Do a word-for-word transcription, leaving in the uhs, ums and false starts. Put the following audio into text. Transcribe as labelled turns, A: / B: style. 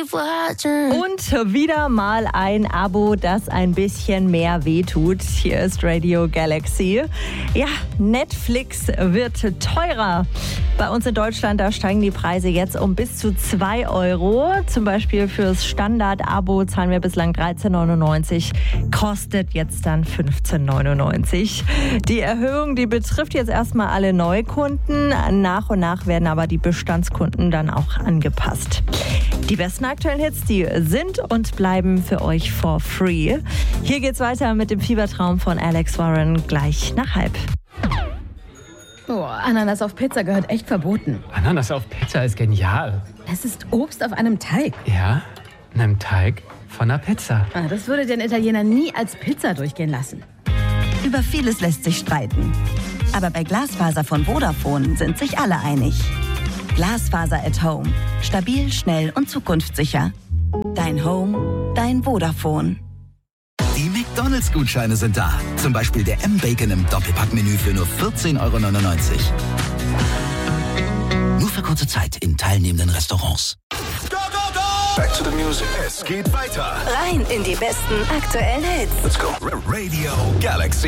A: Und wieder mal ein Abo, das ein bisschen mehr wehtut. Hier ist Radio Galaxy. Ja, Netflix wird teurer. Bei uns in Deutschland, da steigen die Preise jetzt um bis zu zwei Euro. Zum Beispiel fürs Standard-Abo zahlen wir bislang dreizehn neunundneunzig, kostet jetzt dann fünfzehn neunundneunzig. Die Erhöhung, die betrifft jetzt erstmal alle Neukunden. Nach und nach werden aber die Bestandskunden dann auch angepasst. Die besten aktuellen Hits, die sind und bleiben für euch for free. Hier geht's weiter mit dem Fiebertraum von Alex Warren gleich nach halb.
B: Oh, Ananas auf Pizza gehört echt verboten.
C: Ananas auf Pizza ist genial.
B: Es ist Obst auf einem Teig.
C: Ja, einem Teig von einer Pizza.
B: Ah, das würde den Italiener nie als Pizza durchgehen lassen.
D: Über vieles lässt sich streiten. Aber bei Glasfaser von Vodafone sind sich alle einig. Glasfaser at Home. Stabil, schnell und zukunftssicher. Dein Home, dein Vodafone.
E: Die McDonalds-Gutscheine sind da. Zum Beispiel der M-Bacon im Doppelpackmenü für nur vierzehn neunundneunzig Euro. Nur für kurze Zeit in teilnehmenden Restaurants.
F: Go, go, go! Back to the music. Es geht weiter.
G: Rein in die besten aktuellen Hits.
F: Let's go. Radio Galaxy.